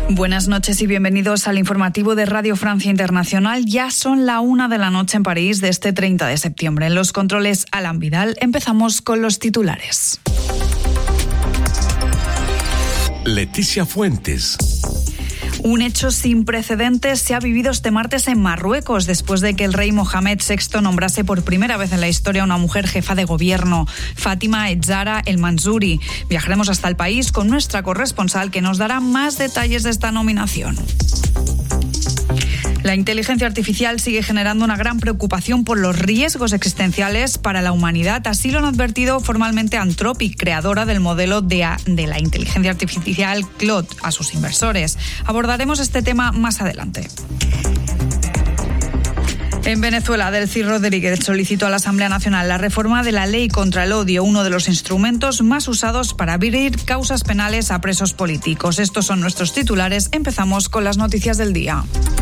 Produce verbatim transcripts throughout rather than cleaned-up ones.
Buenas noches y bienvenidos al informativo de Radio Francia Internacional. Ya son la una de la noche en París de este treinta de septiembre. En los controles, Alan Vidal. Empezamos con los titulares. Leticia Fuentes. Un hecho sin precedentes se ha vivido este martes en Marruecos, después de que el rey Mohamed sexto nombrase por primera vez en la historia a una mujer jefa de gobierno, Fátima Zahra El Mansouri. Viajaremos hasta el país con nuestra corresponsal, que nos dará más detalles de esta nominación. La inteligencia artificial sigue generando una gran preocupación por los riesgos existenciales para la humanidad. Así lo han advertido formalmente Anthropic, creadora del modelo de, a, de la inteligencia artificial Claude, a sus inversores. Abordaremos este tema más adelante. En Venezuela, Delcy Rodríguez solicitó a la Asamblea Nacional la reforma de la ley contra el odio, uno de los instrumentos más usados para abrir causas penales a presos políticos. Estos son nuestros titulares. Empezamos con las noticias del día.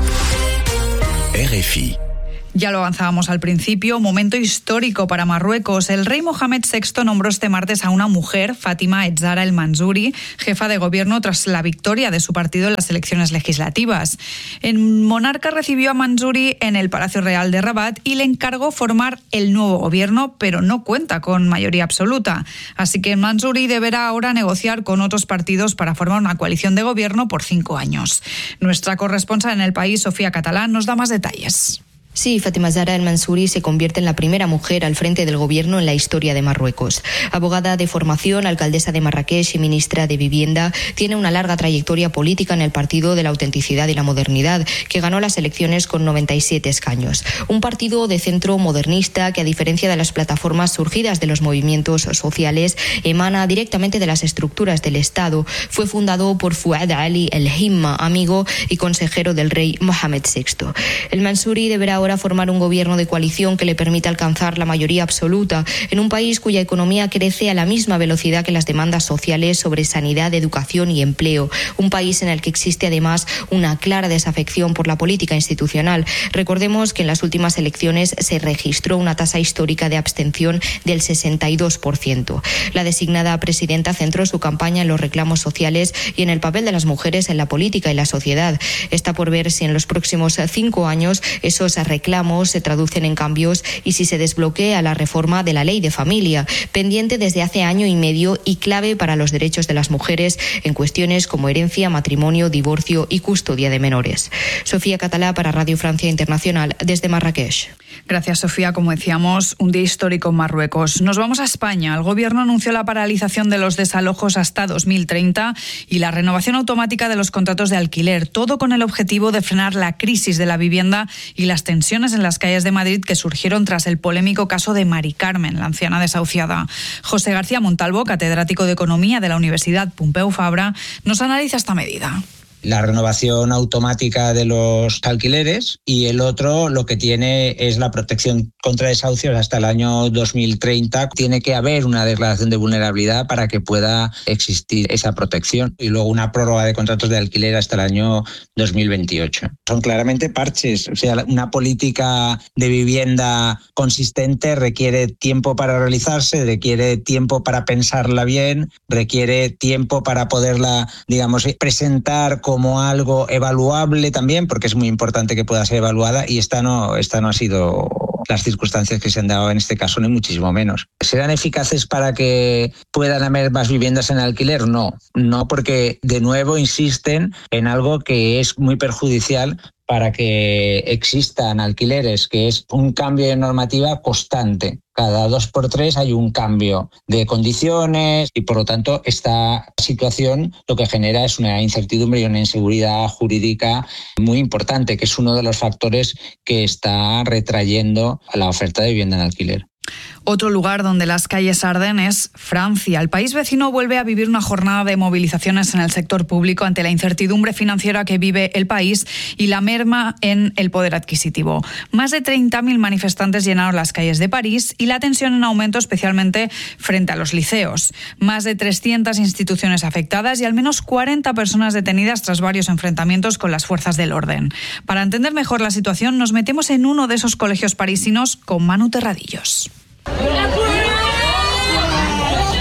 R F I. Ya lo avanzábamos al principio, momento histórico para Marruecos. El rey Mohamed sexto nombró este martes a una mujer, Fátima Zahra El Mansouri, jefa de gobierno tras la victoria de su partido en las elecciones legislativas. El monarca recibió a Mansouri en el Palacio Real de Rabat y le encargó formar el nuevo gobierno, pero no cuenta con mayoría absoluta. Así que Mansouri deberá ahora negociar con otros partidos para formar una coalición de gobierno por cinco años. Nuestra corresponsal en el país, Sofía Catalá, nos da más detalles. Sí, Fátima Zahra El Mansouri se convierte en la primera mujer al frente del gobierno en la historia de Marruecos. Abogada de formación, alcaldesa de Marrakech y ministra de Vivienda, tiene una larga trayectoria política en el Partido de la Autenticidad y la Modernidad, que ganó las elecciones con noventa y siete escaños. Un partido de centro modernista que, a diferencia de las plataformas surgidas de los movimientos sociales, emana directamente de las estructuras del Estado. Fue fundado por Fouad Ali El Himma, amigo y consejero del rey Mohamed sexto. El Mansouri deberá ahora formar un gobierno de coalición que le permita alcanzar la mayoría absoluta en un país cuya economía crece a la misma velocidad que las demandas sociales sobre sanidad, educación y empleo. Un país en el que existe además una clara desafección por la política institucional. Recordemos que en las últimas elecciones se registró una tasa histórica de abstención del sesenta y dos por ciento. La designada presidenta centró su campaña en los reclamos sociales y en el papel de las mujeres en la política y la sociedad. Está por ver si en los próximos cinco años esos reclamos se traducen en cambios y si se desbloquea la reforma de la ley de familia, pendiente desde hace año y medio y clave para los derechos de las mujeres en cuestiones como herencia, matrimonio, divorcio y custodia de menores. Sofía Catalá para Radio Francia Internacional desde Marrakech. Gracias, Sofía. Como decíamos, un día histórico en Marruecos. Nos vamos a España. El gobierno anunció la paralización de los desalojos hasta dos mil treinta y la renovación automática de los contratos de alquiler, todo con el objetivo de frenar la crisis de la vivienda y las tensiones en las calles de Madrid que surgieron tras el polémico caso de Mari Carmen, la anciana desahuciada. José García Montalvo, catedrático de Economía de la Universidad Pompeu Fabra, nos analiza esta medida. La renovación automática de los alquileres, y el otro lo que tiene es la protección contra desahucios hasta el año dos mil treinta. Tiene que haber una declaración de vulnerabilidad para que pueda existir esa protección, y luego una prórroga de contratos de alquiler hasta el año dos mil veintiocho. Son claramente parches, o sea, una política de vivienda consistente requiere tiempo para realizarse, requiere tiempo para pensarla bien, requiere tiempo para poderla, digamos, presentar con como algo evaluable también, porque es muy importante que pueda ser evaluada, y esta no, esta no ha sido las circunstancias que se han dado en este caso, ni muchísimo menos. ¿Serán eficaces para que puedan haber más viviendas en alquiler? No, no, porque de nuevo insisten en algo que es muy perjudicial para que existan alquileres, que es un cambio de normativa constante. Cada dos por tres hay un cambio de condiciones y, por lo tanto, esta situación lo que genera es una incertidumbre y una inseguridad jurídica muy importante, que es uno de los factores que está retrayendo a la oferta de vivienda en alquiler. Otro lugar donde las calles arden es Francia. El país vecino vuelve a vivir una jornada de movilizaciones en el sector público ante la incertidumbre financiera que vive el país y la merma en el poder adquisitivo. Más de treinta mil manifestantes llenaron las calles de París y la tensión en aumento, especialmente frente a los liceos. Más de trescientas instituciones afectadas y al menos cuarenta personas detenidas tras varios enfrentamientos con las fuerzas del orden. Para entender mejor la situación, nos metemos en uno de esos colegios parisinos con Manu Terradillos.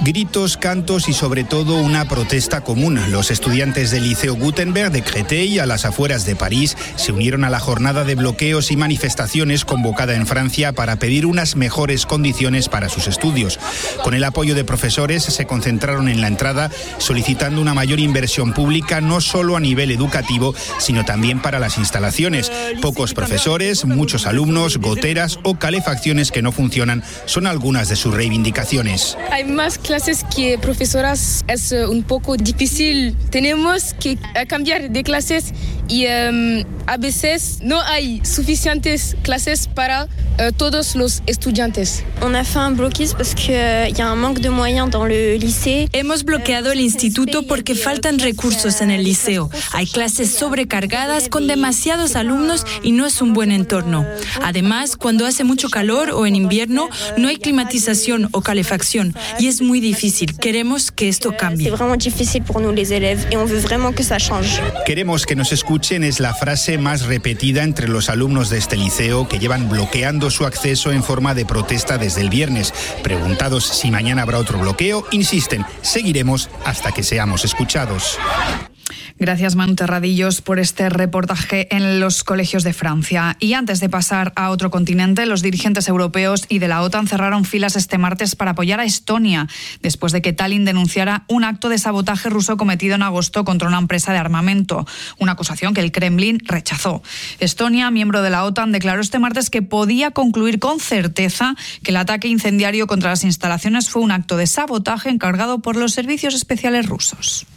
Gritos, cantos y sobre todo una protesta común. Los estudiantes del Liceo Gutenberg de Créteil, a las afueras de París, se unieron a la jornada de bloqueos y manifestaciones convocada en Francia para pedir unas mejores condiciones para sus estudios. Con el apoyo de profesores se concentraron en la entrada solicitando una mayor inversión pública no solo a nivel educativo, sino también para las instalaciones. Pocos profesores, muchos alumnos, goteras o calefacciones que no funcionan son algunas de sus reivindicaciones. Hay más clases que profesoras, es un poco difícil. Tenemos que cambiar de clases y um, a veces no hay suficientes clases para uh, todos los estudiantes. On a fait un blocus parce que y a un manque de moyens dans le lycée. Hemos bloqueado el instituto porque faltan recursos en el liceo. Hay clases sobrecargadas con demasiados alumnos y no es un buen entorno. Además, cuando hace mucho calor o en invierno, no hay climatización o calefacción y es muy difícil. Queremos que esto cambie. C'est vraiment difficile pour nous les élèves et on veut vraiment que ça change. Queremos que nos escuchen es la frase más repetida entre los alumnos de este liceo que llevan bloqueando su acceso en forma de protesta desde el viernes. Preguntados si mañana habrá otro bloqueo, insisten, seguiremos hasta que seamos escuchados. Gracias, Manu Terradillos, por este reportaje en los colegios de Francia. Y antes de pasar a otro continente, los dirigentes europeos y de la OTAN cerraron filas este martes para apoyar a Estonia, después de que Tallinn denunciara un acto de sabotaje ruso cometido en agosto contra una empresa de armamento, una acusación que el Kremlin rechazó. Estonia, miembro de la OTAN, declaró este martes que podía concluir con certeza que el ataque incendiario contra las instalaciones fue un acto de sabotaje encargado por los servicios especiales rusos.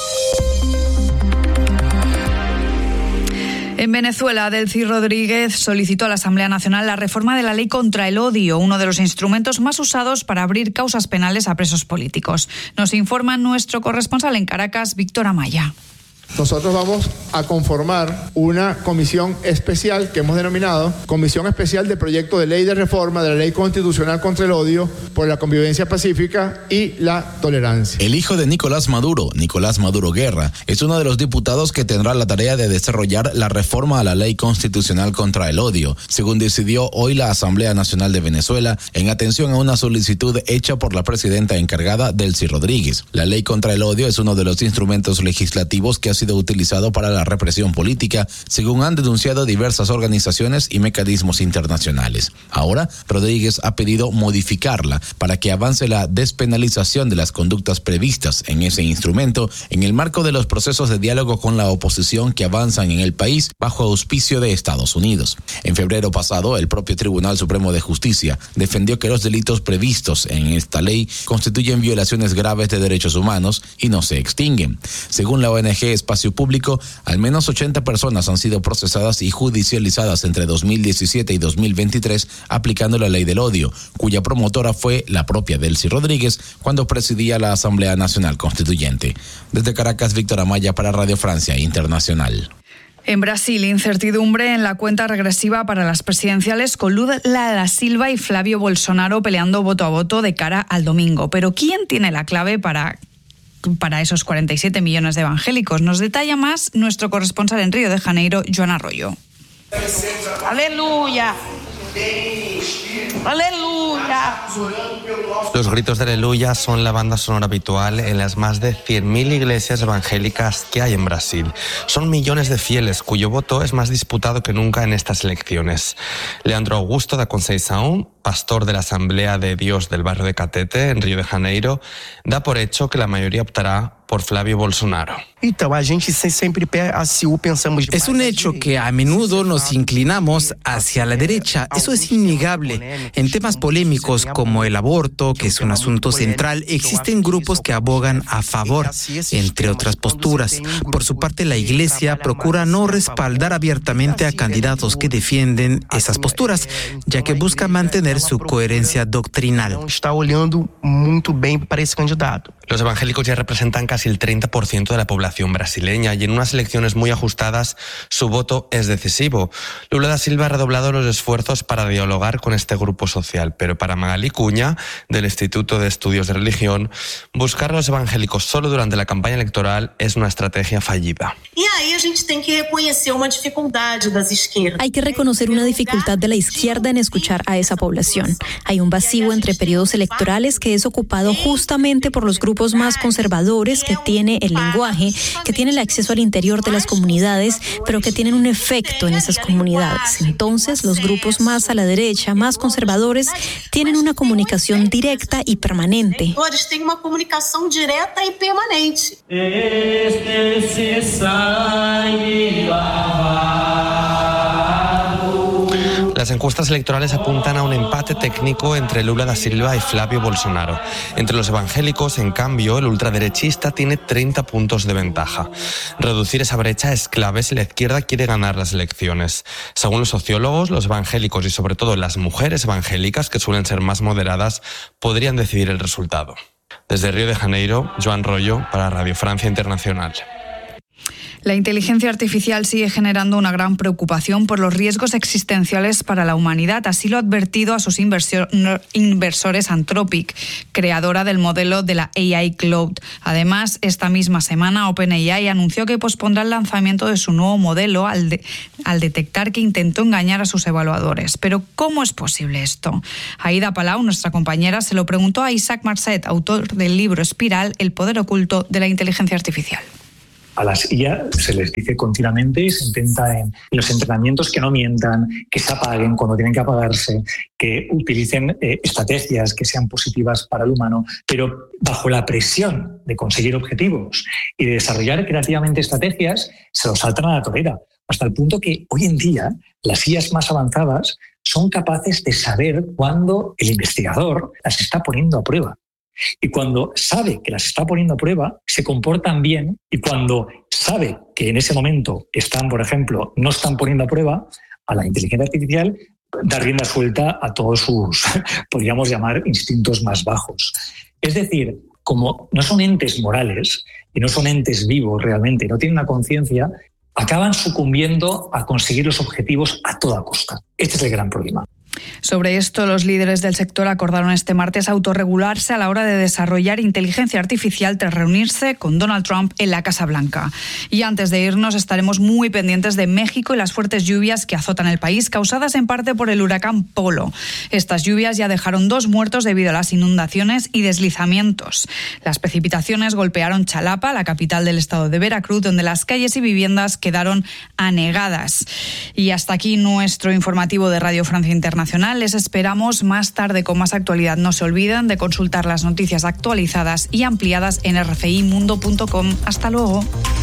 En Venezuela, Delcy Rodríguez solicitó a la Asamblea Nacional la reforma de la ley contra el odio, uno de los instrumentos más usados para abrir causas penales a presos políticos. Nos informa nuestro corresponsal en Caracas, Víctor Amaya. Nosotros vamos a conformar una comisión especial que hemos denominado Comisión Especial de Proyecto de Ley de Reforma de la Ley Constitucional contra el Odio por la Convivencia Pacífica y la Tolerancia. El hijo de Nicolás Maduro, Nicolás Maduro Guerra, es uno de los diputados que tendrá la tarea de desarrollar la reforma a la Ley Constitucional contra el Odio, según decidió hoy la Asamblea Nacional de Venezuela, en atención a una solicitud hecha por la presidenta encargada, Delcy Rodríguez. La Ley contra el Odio es uno de los instrumentos legislativos que ha sido utilizado para la represión política, según han denunciado diversas organizaciones y mecanismos internacionales. Ahora, Rodríguez ha pedido modificarla para que avance la despenalización de las conductas previstas en ese instrumento en el marco de los procesos de diálogo con la oposición que avanzan en el país bajo auspicio de Estados Unidos. En febrero pasado, el propio Tribunal Supremo de Justicia defendió que los delitos previstos en esta ley constituyen violaciones graves de derechos humanos y no se extinguen. Según la O N G Espacio Público, al menos ochenta personas han sido procesadas y judicializadas entre dos mil diecisiete y dos mil veintitrés aplicando la ley del odio, cuya promotora fue la propia Delcy Rodríguez cuando presidía la Asamblea Nacional Constituyente. Desde Caracas, Víctor Amaya para Radio Francia Internacional. En Brasil, incertidumbre en la cuenta regresiva para las presidenciales con Lula da Silva y Flavio Bolsonaro peleando voto a voto de cara al domingo. Pero ¿quién tiene la clave para para esos cuarenta y siete millones de evangélicos? Nos detalla más nuestro corresponsal en Río de Janeiro, Joan Arroyo. ¡Aleluya! ¡Aleluya! Los gritos de aleluya son la banda sonora habitual en las más de cien mil iglesias evangélicas que hay en Brasil. Son millones de fieles cuyo voto es más disputado que nunca en estas elecciones. Leandro Augusto da Conceição, pastor de la Asamblea de Dios del barrio de Catete, en Río de Janeiro, da por hecho que la mayoría optará por Flavio Bolsonaro. Es un hecho que a menudo nos inclinamos hacia la derecha. Eso es innegable. En temas polémicos como el aborto, que es un asunto central, existen grupos que abogan a favor, entre otras posturas. Por su parte, la Iglesia procura no respaldar abiertamente a candidatos que defienden esas posturas, ya que busca mantener su coherencia doctrinal. Los evangélicos ya representan casi el treinta por ciento de la población brasileña y en unas elecciones muy ajustadas su voto es decisivo. Lula da Silva ha redoblado los esfuerzos para dialogar con este grupo social, pero para Magali Cuña, del Instituto de Estudios de Religión, buscar a los evangélicos solo durante la campaña electoral es una estrategia fallida. Hay que reconocer una dificultad de la izquierda en escuchar a esa población. Hay un vacío entre periodos electorales que es ocupado justamente por los grupos más conservadores que tiene el lenguaje, que tiene el acceso al interior de las comunidades, pero que tienen un efecto en esas comunidades. Entonces, los grupos más a la derecha, más conservadores, tienen una comunicación directa y permanente. Tienen una comunicación directa y permanente. Las encuestas electorales apuntan a un empate técnico entre Lula da Silva y Flávio Bolsonaro. Entre los evangélicos, en cambio, el ultraderechista tiene treinta puntos de ventaja. Reducir esa brecha es clave si la izquierda quiere ganar las elecciones. Según los sociólogos, los evangélicos y sobre todo las mujeres evangélicas, que suelen ser más moderadas, podrían decidir el resultado. Desde Río de Janeiro, Joan Rollo para Radio Francia Internacional. La inteligencia artificial sigue generando una gran preocupación por los riesgos existenciales para la humanidad. Así lo ha advertido a sus inversión, inversores Anthropic, creadora del modelo de la A I Cloud. Además, esta misma semana OpenAI anunció que pospondrá el lanzamiento de su nuevo modelo al, de, al detectar que intentó engañar a sus evaluadores. Pero, ¿cómo es posible esto? Aida Palau, nuestra compañera, se lo preguntó a Isaac Marcet, autor del libro Espiral, el poder oculto de la inteligencia artificial. A las I A se les dice continuamente, se intenta en los entrenamientos que no mientan, que se apaguen cuando tienen que apagarse, que utilicen eh, estrategias que sean positivas para el humano, pero bajo la presión de conseguir objetivos y de desarrollar creativamente estrategias, se los saltan a la torera, hasta el punto que hoy en día las I As más avanzadas son capaces de saber cuándo el investigador las está poniendo a prueba. Y cuando sabe que las está poniendo a prueba, se comportan bien, y cuando sabe que en ese momento están, por ejemplo, no están poniendo a prueba, a la inteligencia artificial da rienda suelta a todos sus, podríamos llamar, instintos más bajos. Es decir, como no son entes morales y no son entes vivos realmente, no tienen una conciencia, acaban sucumbiendo a conseguir los objetivos a toda costa. Este es el gran problema. Sobre esto, los líderes del sector acordaron este martes autorregularse a la hora de desarrollar inteligencia artificial tras reunirse con Donald Trump en la Casa Blanca. Y antes de irnos, estaremos muy pendientes de México y las fuertes lluvias que azotan el país, causadas en parte por el huracán Polo. Estas lluvias ya dejaron dos muertos debido a las inundaciones y deslizamientos. Las precipitaciones golpearon Chalapa, la capital del estado de Veracruz, donde las calles y viviendas quedaron anegadas. Y hasta aquí nuestro informativo de Radio Francia Internacional. Les esperamos más tarde con más actualidad. No se olviden de consultar las noticias actualizadas y ampliadas en r f i mundo punto com. Hasta luego.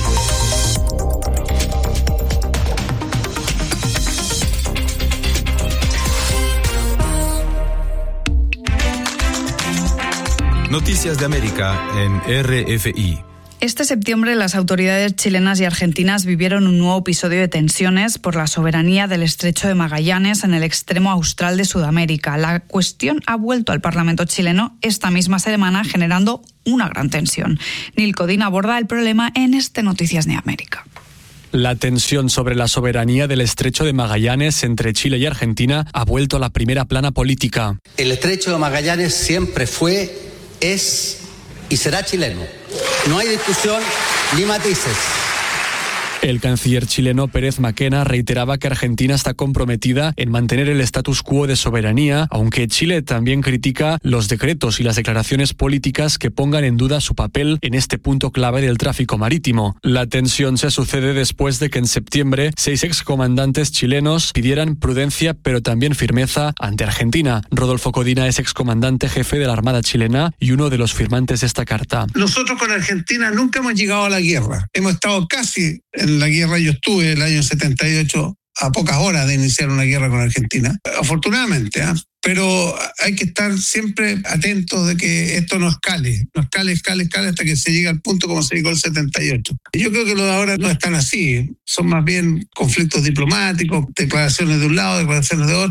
Noticias de América en R F I. Este septiembre las autoridades chilenas y argentinas vivieron un nuevo episodio de tensiones por la soberanía del Estrecho de Magallanes en el extremo austral de Sudamérica. La cuestión ha vuelto al Parlamento chileno esta misma semana, generando una gran tensión. Nil Codín aborda el problema en este Noticias de América. La tensión sobre la soberanía del Estrecho de Magallanes entre Chile y Argentina ha vuelto a la primera plana política. El Estrecho de Magallanes siempre fue, es y será chileno. No hay discusión ni matices. El canciller chileno Pérez Mackenna reiteraba que Argentina está comprometida en mantener el status quo de soberanía, aunque Chile también critica los decretos y las declaraciones políticas que pongan en duda su papel en este punto clave del tráfico marítimo. La tensión se sucede después de que en septiembre seis excomandantes chilenos pidieran prudencia pero también firmeza ante Argentina. Rodolfo Codina es excomandante jefe de la Armada chilena y uno de los firmantes de esta carta. Nosotros con Argentina nunca hemos llegado a la guerra. Hemos estado casi en la guerra. Yo estuve el año setenta y ocho a pocas horas de iniciar una guerra con Argentina, afortunadamente, ¿eh? Pero hay que estar siempre atentos de que esto no escale, no escale, escale, escale hasta que se llegue al punto como se llegó el setenta y ocho. Y yo creo que lo de ahora no están así, son más bien conflictos diplomáticos, declaraciones de un lado, declaraciones de otro,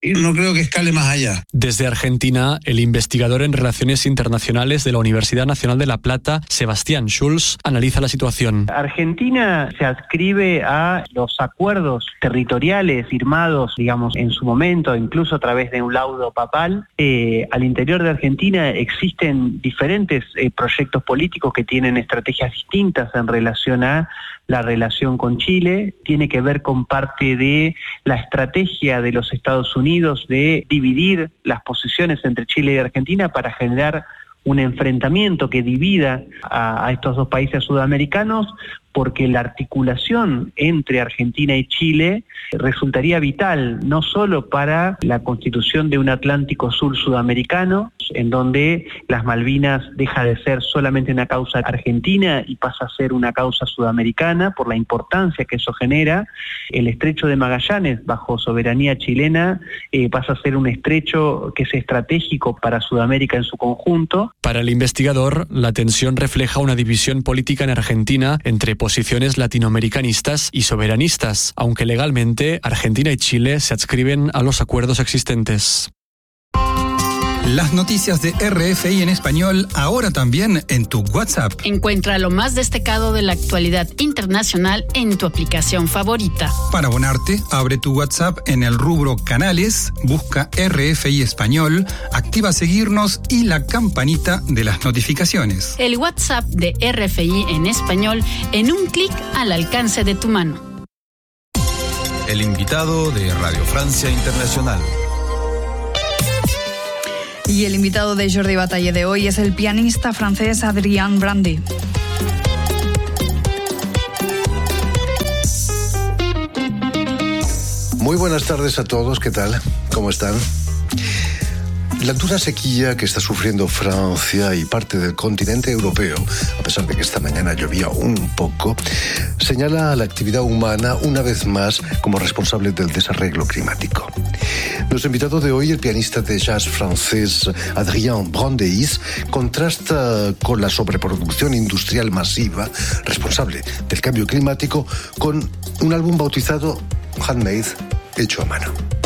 y no creo que escale más allá. Desde Argentina, el investigador en Relaciones Internacionales de la Universidad Nacional de La Plata, Sebastián Schulz, analiza la situación. Argentina se adscribe a los acuerdos territoriales firmados, digamos, en su momento, incluso a través de un laudo papal. Eh, al interior de Argentina existen diferentes eh, proyectos políticos que tienen estrategias distintas en relación a la relación con Chile. Tiene que ver con parte de la estrategia de los Estados Unidos de dividir las posiciones entre Chile y Argentina para generar un enfrentamiento que divida a, a estos dos países sudamericanos, porque la articulación entre Argentina y Chile resultaría vital no solo para la constitución de un Atlántico Sur sudamericano, en donde las Malvinas deja de ser solamente una causa argentina y pasa a ser una causa sudamericana por la importancia que eso genera. El estrecho de Magallanes, bajo soberanía chilena, eh, pasa a ser un estrecho que es estratégico para Sudamérica en su conjunto. Para el investigador, la tensión refleja una división política en Argentina entre posiciones latinoamericanistas y soberanistas, aunque legalmente Argentina y Chile se adscriben a los acuerdos existentes. Las noticias de R F I en español ahora también en tu WhatsApp. Encuentra lo más destacado de la actualidad internacional en tu aplicación favorita. Para abonarte, abre tu WhatsApp en el rubro Canales, busca R F I Español, activa seguirnos y la campanita de las notificaciones. El WhatsApp de R F I en español en un clic al alcance de tu mano. El invitado de Radio Francia Internacional. Y el invitado de Jordi Batalle de hoy es el pianista francés Adrien Brandy. Muy buenas tardes a todos, ¿qué tal? ¿Cómo están? La dura sequía que está sufriendo Francia y parte del continente europeo, a pesar de que esta mañana llovía un poco, señala a la actividad humana una vez más como responsable del desarreglo climático. Nuestro invitado de hoy, el pianista de jazz francés Adrien Brandy, contrasta con la sobreproducción industrial masiva responsable del cambio climático con un álbum bautizado Handmade, hecho a mano.